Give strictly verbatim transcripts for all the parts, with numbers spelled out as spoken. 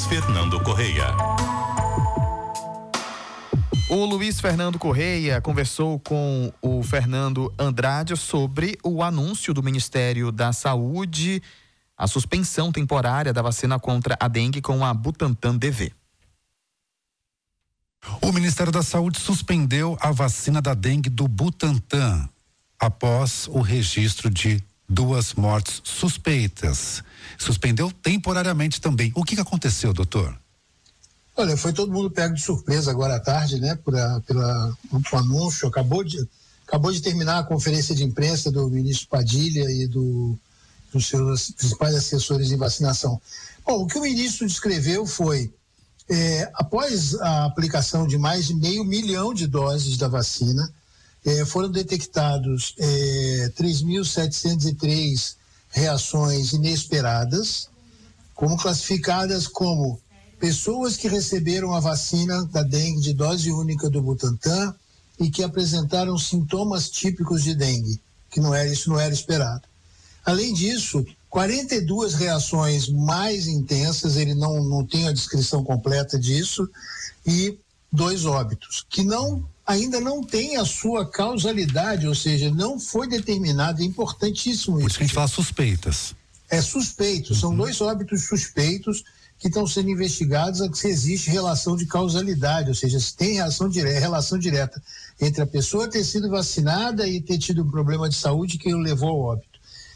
Fernando Correia. O Luiz Fernando Correia conversou com o Fernando Andrade sobre o anúncio do Ministério da Saúde, a suspensão temporária da vacina contra a dengue com a Butantan D V. O Ministério da Saúde suspendeu a vacina da dengue do Butantan após o registro de duas mortes suspeitas. Suspendeu temporariamente também. O que que aconteceu, doutor? Olha, foi todo mundo pego de surpresa agora à tarde, né? Por a, pela, o anúncio, acabou de, acabou de terminar a conferência de imprensa do ministro Padilha e do, dos seus principais assessores de vacinação. Bom, o que o ministro descreveu foi, é, após a aplicação de mais de meio milhão de doses da vacina, é, foram detectados é, três mil setecentos e três reações inesperadas, como classificadas como pessoas que receberam a vacina da dengue de dose única do Butantan e que apresentaram sintomas típicos de dengue, que não era, isso não era esperado. Além disso, quarenta e duas reações mais intensas, ele não, não tem a descrição completa disso, e dois óbitos, que não, ainda não tem a sua causalidade, ou seja, não foi determinado, é importantíssimo isso. Por isso que a gente fala suspeitas. É suspeito, são dois óbitos suspeitos que estão sendo investigados se existe relação de causalidade, ou seja, se tem relação direta, relação direta entre a pessoa ter sido vacinada e ter tido um problema de saúde que o levou ao óbito.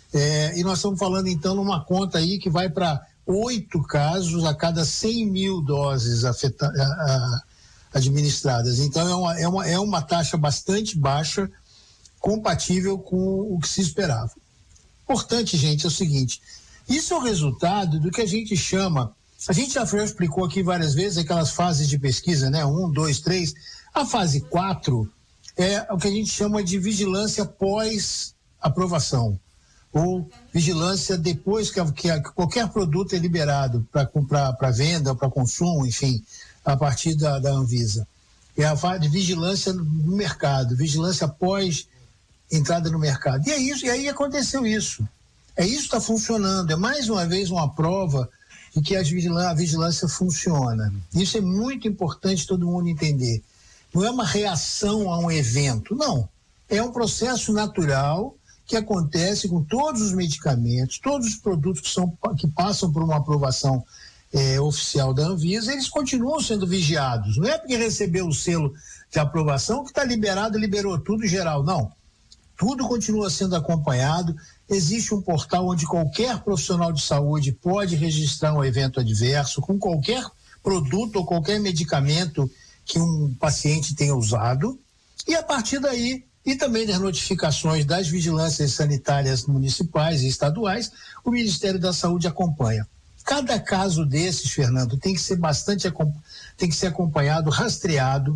É, e nós estamos falando então numa conta aí que vai para oito casos a cada cem mil doses afeta, a, a, administradas. Então é uma, é, uma, é uma taxa bastante baixa, compatível com o que se esperava. Importante, gente, é o seguinte, isso é o resultado do que a gente chama, a gente já explicou aqui várias vezes aquelas fases de pesquisa, né? Um, dois, três. A fase quatro é o que a gente chama de vigilância pós-aprovação, ou vigilância depois que, a, que, a, que qualquer produto é liberado para comprar, para venda, para consumo, enfim, a partir da, da Anvisa. É a fase de vigilância no mercado, vigilância pós entrada no mercado. E é isso, e aí aconteceu isso. É isso que está funcionando, é mais uma vez uma prova de que a vigilância, a vigilância funciona. Isso é muito importante todo mundo entender. Não é uma reação a um evento, não. É um processo natural que acontece com todos os medicamentos, todos os produtos que, são, que passam por uma aprovação eh, oficial da Anvisa, eles continuam sendo vigiados. Não é porque recebeu o selo de aprovação que está liberado, liberou tudo geral, não. Tudo continua sendo acompanhado. Existe um portal onde qualquer profissional de saúde pode registrar um evento adverso com qualquer produto ou qualquer medicamento que um paciente tenha usado, e a partir daí, e também das notificações das vigilâncias sanitárias municipais e estaduais, o Ministério da Saúde acompanha. Cada caso desses, Fernando, tem que ser bastante, tem que ser acompanhado, rastreado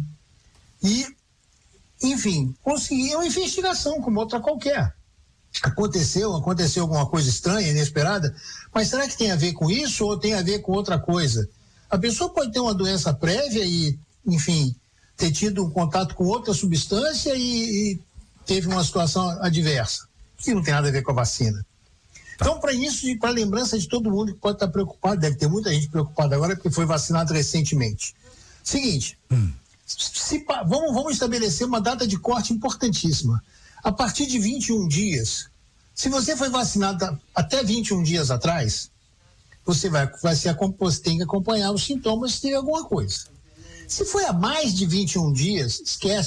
e, enfim, conseguir uma investigação como outra qualquer. Aconteceu, aconteceu alguma coisa estranha, inesperada, mas será que tem a ver com isso ou tem a ver com outra coisa? A pessoa pode ter uma doença prévia e, enfim, ter tido um contato com outra substância e, e teve uma situação adversa, que não tem nada a ver com a vacina. Tá. Então, para isso, para lembrança de todo mundo que pode estar preocupado, deve ter muita gente preocupada agora porque foi vacinado recentemente. Seguinte, hum. se, vamos, vamos estabelecer uma data de corte importantíssima. A partir de vinte e um dias, se você foi vacinado até vinte e um dias atrás, você vai, vai ser, você tem que acompanhar os sintomas se tem alguma coisa. Se foi há mais de vinte e um dias, esquece.